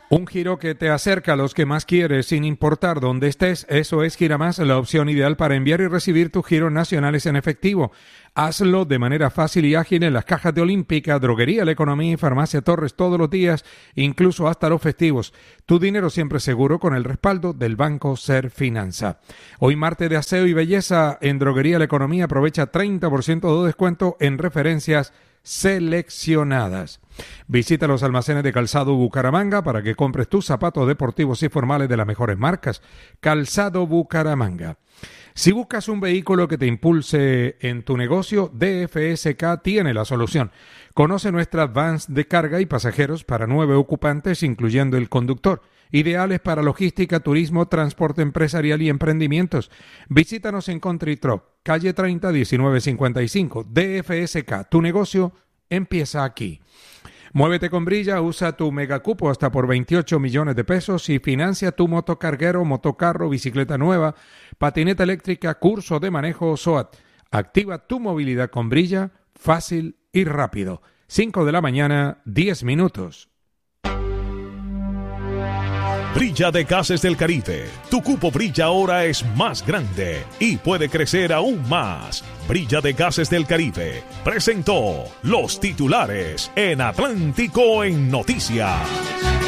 Un giro que te acerca a los que más quieres sin importar dónde estés. Eso es Giramás, la opción ideal para enviar y recibir tus giros nacionales en efectivo. Hazlo de manera fácil y ágil en las cajas de Olímpica, Droguería La Economía y Farmacia Torres todos los días, incluso hasta los festivos. Tu dinero siempre seguro con el respaldo del Banco Ser Finanza. Hoy martes de aseo y belleza en Droguería La Economía, aprovecha 30% de descuento en referencias seleccionadas. Visita los almacenes de Calzado Bucaramanga para que compres tus zapatos deportivos y formales de las mejores marcas. Calzado Bucaramanga. Si buscas un vehículo que te impulse en tu negocio, DFSK tiene la solución. Conoce nuestras vans de carga y pasajeros para 9 ocupantes, incluyendo el conductor. Ideales para logística, turismo, transporte empresarial y emprendimientos. Visítanos en Country Truck, calle 30, 1955. DFSK, tu negocio empieza aquí. Muévete con Brilla, usa tu megacupo hasta por 28 millones de pesos y financia tu motocarguero, motocarro, bicicleta nueva, patineta eléctrica, curso de manejo SOAT. Activa tu movilidad con Brilla, fácil y rápido. 5 de la mañana, 10 minutos. Brilla de Gases del Caribe. Tu cupo Brilla ahora es más grande y puede crecer aún más. Brilla de Gases del Caribe presentó los titulares en Atlántico en Noticias.